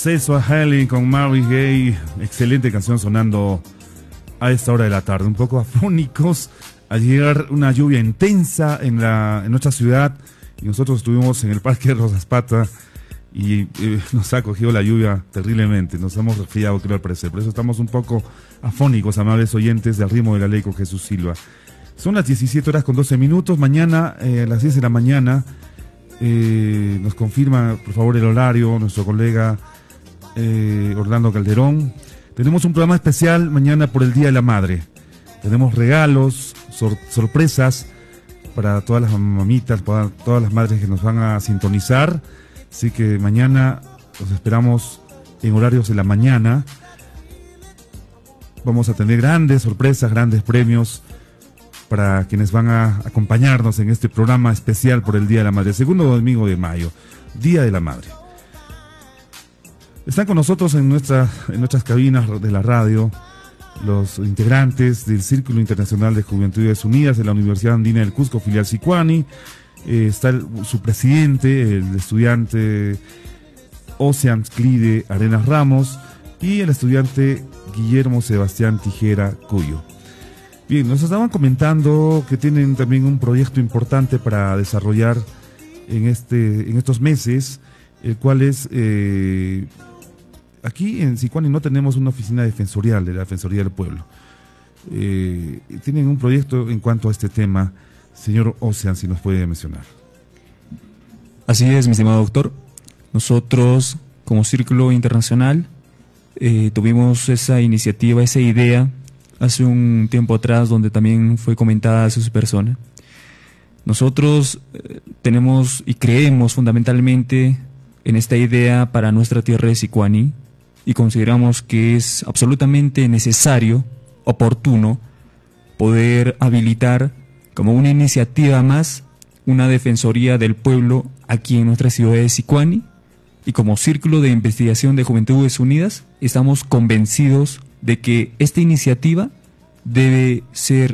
Acceso a Halley con Marvin Gaye, excelente canción sonando a esta hora de la tarde, un poco afónicos al llegar una lluvia intensa en nuestra ciudad, y nosotros estuvimos en el Parque Rosaspata y nos ha cogido la lluvia terriblemente, nos hemos resfriado, creo, al parecer, por eso estamos un poco afónicos, amables oyentes del ritmo de la ley con Jesús Silva. Son las 17 horas con 12 minutos, mañana a las 10 de la mañana nos confirma, por favor, el horario, nuestro colega Orlando Calderón. Tenemos un programa especial mañana por el Día de la Madre. Tenemos regalos, sorpresas para todas las mamitas, para todas las madres que nos van a sintonizar. Así que mañana los esperamos en horarios de la mañana. Vamos a tener grandes sorpresas, grandes premios para quienes van a acompañarnos en este programa especial por el Día de la Madre, segundo domingo de mayo, Día de la Madre. Están con nosotros en nuestras cabinas de la radio los integrantes del Círculo Internacional de Juventudes Unidas de la Universidad Andina del Cusco, filial Sicuani. Está su presidente, el estudiante Ocean Clide Arenas Ramos, y el estudiante Guillermo Sebastián Tijera Cuyo. Bien, nos estaban comentando que tienen también un proyecto importante para desarrollar en estos meses, el cual es, aquí en Sicuani no tenemos una oficina defensorial de la Defensoría del Pueblo. Tienen un proyecto en cuanto a este tema. Señor Ocean, si nos puede mencionar. Así es, mi estimado doctor. Nosotros, como Círculo Internacional, tuvimos esa iniciativa, esa idea, hace un tiempo atrás, donde también fue comentada a su persona. Nosotros tenemos y creemos fundamentalmente en esta idea para nuestra tierra de Sicuani, y consideramos que es absolutamente necesario, oportuno, poder habilitar como una iniciativa más una Defensoría del Pueblo aquí en nuestra ciudad de Sicuani, y como Círculo de Investigación de Juventudes Unidas estamos convencidos de que esta iniciativa debe ser